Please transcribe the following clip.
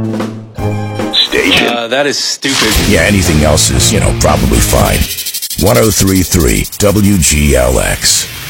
Station. That is stupid. Yeah, anything else is, probably fine. 103.3 WGLX.